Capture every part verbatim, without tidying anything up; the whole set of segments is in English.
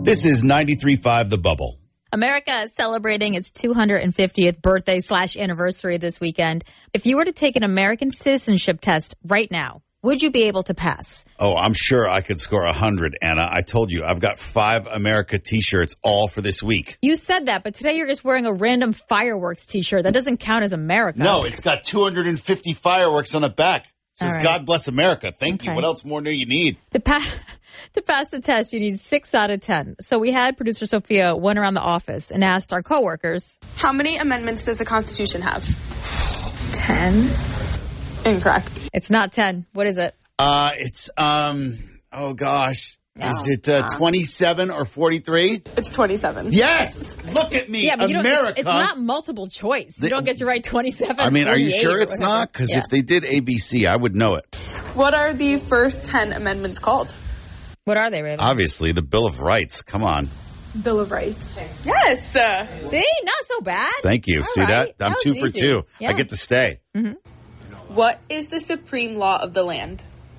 This is ninety-three point five The Bubble. America is celebrating its two hundred fiftieth birthday slash anniversary this weekend. If you were to take an American citizenship test right now, would you be able to pass? Oh, I'm sure I could score one hundred, Anna. I told you, I've got five America T-shirts all for this week. You said that, but today you're just wearing a random fireworks T-shirt. That doesn't count as America. No, it's got two hundred fifty fireworks on the back. It says, All right. God bless America. Thank Okay. you. What else more do you need? To, pa- to pass the test, you need six out of ten. So we had producer Sophia went around the office and asked our coworkers. How many amendments does the Constitution have? ten? Incorrect. It's not ten. What is it? Uh, it's, um, oh gosh. Is it uh, twenty-seven or forty-three? It's twenty-seven. Yes! Look at me, Yeah, but you don't, America. it's, it's not multiple choice. You They- don't get to write twenty-seven. I mean, are you forty-eight sure or it's whatever. not? Because Yeah. if they did A B C, I would know it. What are the first ten amendments called? What are they, Raven? Obviously, the Bill of Rights. Come on. Bill of Rights. Yes. Uh, See? Not so bad. Thank you. All See right. that? I'm That two was for easy. two. Yeah. I get to stay. what is the supreme law of the land?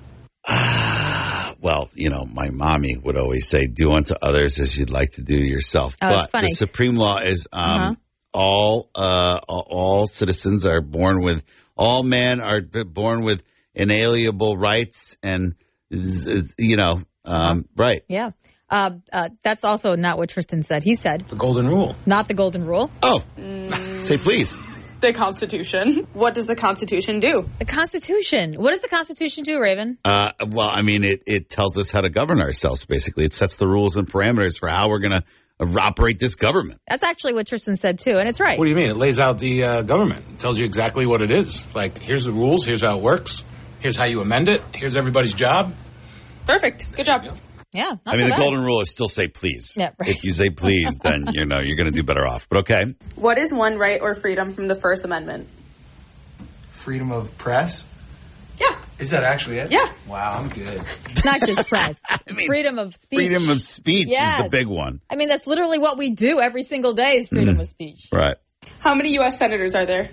Well, you know, my mommy would always say, do unto others as you'd like to do to yourself. Oh, it's but funny. the supreme law is um, Uh-huh. all uh, all citizens are born with, all men are born with inalienable rights and, you know, um, right. Yeah. Uh, uh, that's also not what Tristan said. He said, The golden rule. not the golden rule. Oh, say please. The Constitution. What does the Constitution do? The Constitution. What does the Constitution do, Raven? Uh, well, I mean, it, it tells us how to govern ourselves, basically. It sets the rules and parameters for how we're going to operate this government. That's actually what Tristan said, too, and it's right. What do you mean? It lays out the uh, government. It tells you exactly what it is. Like, here's the rules. Here's how it works. Here's how you amend it. Here's everybody's job. Perfect. Good job. Yeah, not I mean, so the bad. golden rule is still say please. Yeah, right. If you say please, then, you know, you're going to do better off. But okay. What is one right or freedom from the First Amendment? Freedom of press? Yeah. Is that actually it? Yeah. Wow, I'm good. It's not just press. It's mean, freedom of speech. Freedom of speech is Yes. the big one. I mean, that's literally what we do every single day is freedom of speech. Right. How many U S senators are there?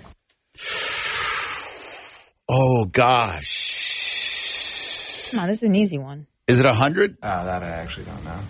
Oh, gosh. Come on, this is an easy one. Is it one hundred? Oh, that I actually don't know.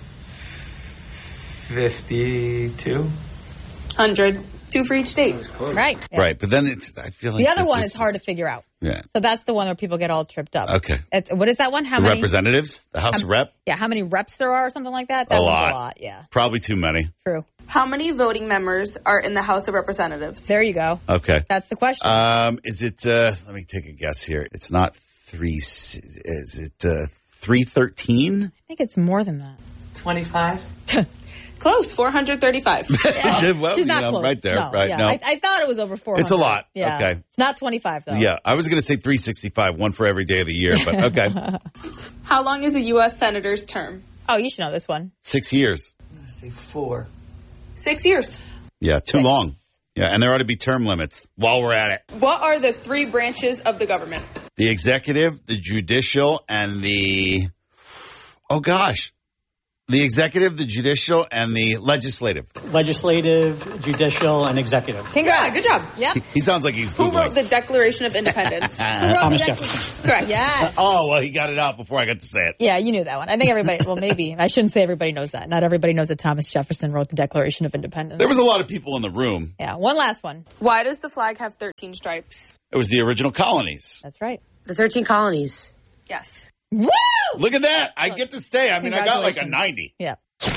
fifty-two? one hundred. Two for each state. Right. Yeah. Right. But then it's, I feel like. The other it's one just- is hard to figure out. Yeah. So that's the one where people get all tripped up. Okay. It's, what is that one? How The many? representatives? The House Um, rep? Yeah, how many reps there are or something like that? That A one's lot. a lot. Yeah, Probably too many. true. How many voting members are in the House of Representatives? There you go. Okay. That's the question. Um, is it, uh, let me take a guess here. It's not three, is it, uh, three thirteen? I think it's more than that. twenty-five? Close. four hundred thirty-five. Well, She's you not know, close. right there. No, right. yeah. No. I, I thought it was over four hundred. It's a lot. Yeah. Okay. It's not twenty-five, though. Yeah. I was going to say three sixty-five, one for every day of the year, but okay. How long is a U S senator's term? Oh, you should know this one. Six years. I'm going to say four. Six years. Yeah. Too Six. long. Yeah. And there ought to be term limits while we're at it. What are the three branches of the government? The executive, the judicial, and the, oh gosh, the executive, the judicial, and the legislative. Legislative, judicial, and executive. Congrats. Yeah, good job. Yep. He sounds like he's Who Googling. wrote the Declaration of Independence? Who wrote Thomas the Jefferson. Correct. Yes. Oh, well, he got it out before I got to say it. Yeah, you knew that one. I think everybody, well, maybe. I shouldn't say everybody knows that. Not everybody knows that Thomas Jefferson wrote the Declaration of Independence. There was a lot of people in the room. Yeah, one last one. Why does the flag have thirteen stripes? It was the original colonies. That's right. The thirteen colonies. Yes. Woo! Look at that. I get to stay. I mean, I got like a ninety. Yeah.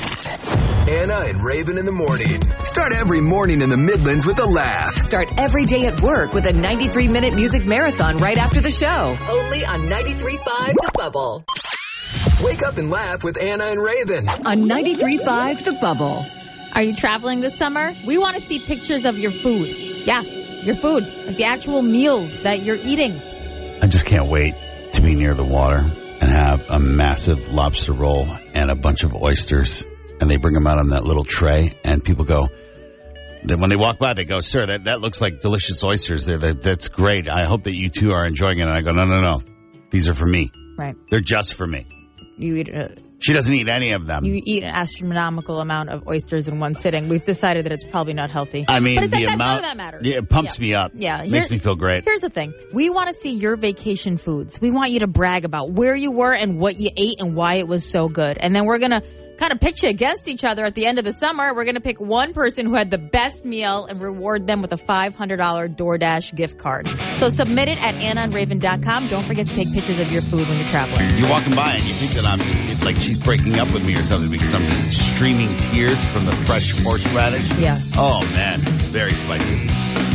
Anna and Raven in the morning. Start every morning in the Midlands with a laugh. Start every day at work with a ninety-three minute music marathon right after the show. Only on ninety-three point five The Bubble. Wake up and laugh with Anna and Raven. On ninety-three point five The Bubble. Are you traveling this summer? We want to see pictures of your food. Yeah, your food. Like the actual meals that you're eating. I just can't wait to be near the water and have a massive lobster roll and a bunch of oysters. And they bring them out on that little tray, and people go, then when they walk by, they go, sir, that, that looks like delicious oysters. They're, they're, that's great. I hope that you two are enjoying it. And I go, no, no, no. These are for me. Right. They're just for me. You eat uh, She doesn't eat any of them. you eat an astronomical amount of oysters in one sitting. We've decided that it's probably not healthy. I mean, but it, the that, amount. None of that matters. Yeah, it pumps Yeah. me up. Yeah. It makes Here- me feel great. Here's the thing. We want to see your vacation foods. We want you to brag about where you were and what you ate and why it was so good. And then we're going to kind of pitch you against each other at the end of the summer. We're going to pick one person who had the best meal and reward them with a five hundred dollars DoorDash gift card. So submit it at anna and raven dot com. Don't forget to take pictures of your food when you're traveling. You're walking by and you think that I'm just, like she's breaking up with me or something because I'm just streaming tears from the fresh horseradish. Yeah. Oh, man. Very spicy.